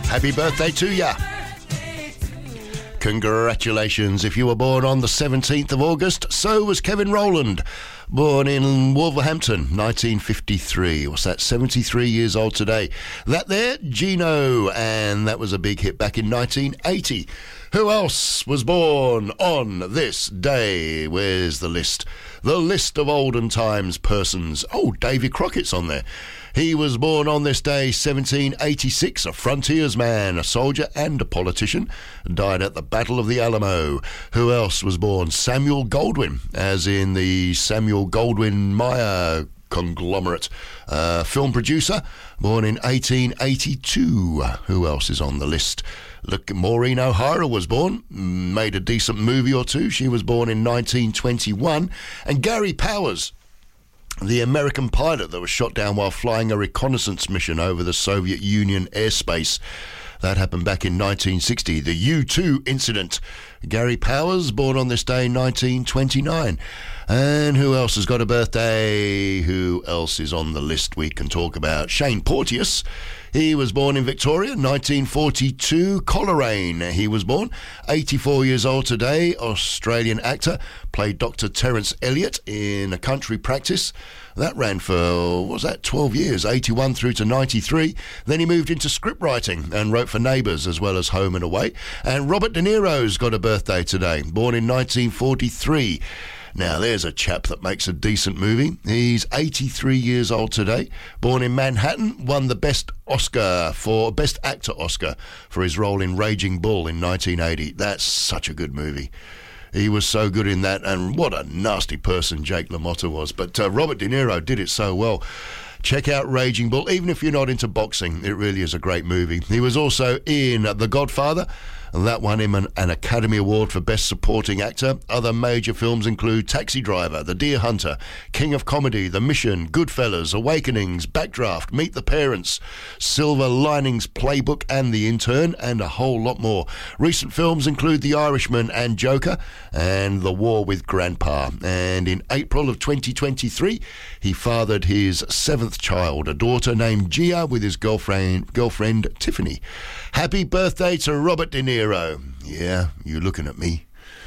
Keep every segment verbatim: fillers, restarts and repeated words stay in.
Happy birthday to ya. Congratulations if you were born on the seventeenth of August. So was Kevin Rowland, born in Wolverhampton, nineteen fifty-three. What's that, seventy-three years old today. That there, Gino, and that was a big hit back in nineteen eighty. Who else was born on this day? Where's the list? The list of olden times persons. Oh, Davy Crockett's on there. He was born on this day, seventeen eighty-six, a frontiersman, a soldier and a politician, died at the Battle of the Alamo. Who else was born? Samuel Goldwyn, as in the Samuel Goldwyn Mayer conglomerate, uh, film producer, born in eighteen eighty-two. Who else is on the list? Look, Maureen O'Hara was born, made a decent movie or two. She was born in nineteen twenty-one. And Gary Powers, the American pilot that was shot down while flying a reconnaissance mission over the Soviet Union airspace. That happened back in nineteen sixty, the U two incident. Gary Powers, born on this day, nineteen twenty-nine. And who else has got a birthday? Who else is on the list we can talk about? Shane Porteous. He was born in Victoria, nineteen forty-two. Coleraine, he was born, eighty-four years old today. Australian actor, played Doctor Terence Elliott in A Country Practice. That ran for, what was that, twelve years, eighty-one through to ninety-three. Then he moved into script writing and wrote for Neighbours as well as Home and Away. And Robert De Niro's got a birthday today, born in nineteen forty-three. Now, there's a chap that makes a decent movie. He's eighty-three years old today, born in Manhattan, won the Best Oscar for Best Actor Oscar for his role in Raging Bull in nineteen eighty. That's such a good movie. He was so good in that, and what a nasty person Jake LaMotta was. But uh, Robert De Niro did it so well. Check out Raging Bull, even if you're not into boxing. It really is a great movie. He was also in The Godfather. That won him an, an Academy Award for Best Supporting Actor. Other major films include Taxi Driver, The Deer Hunter, King of Comedy, The Mission, Goodfellas, Awakenings, Backdraft, Meet the Parents, Silver Linings Playbook and The Intern, and a whole lot more. Recent films include The Irishman and Joker, and The War with Grandpa. And in April of twenty twenty-three, he fathered his seventh child, a daughter named Gia, with his girlfriend, girlfriend Tiffany. Happy birthday to Robert De Niro. Yeah, you're looking at me.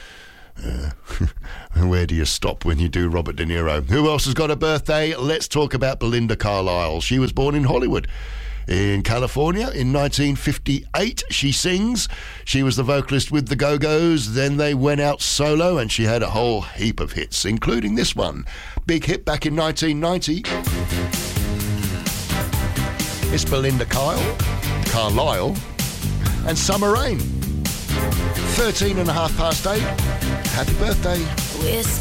Uh, where do you stop when you do Robert De Niro? Who else has got a birthday? Let's talk about Belinda Carlisle. She was born in Hollywood, in California, in nineteen fifty-eight. She sings. She was the vocalist with the Go-Go's. Then they went out solo, and she had a whole heap of hits, including this one. Big hit back in nineteen ninety. It's Belinda Kyle, Carlisle, and Summer Rain. thirteen and a half past eight. Happy birthday. We're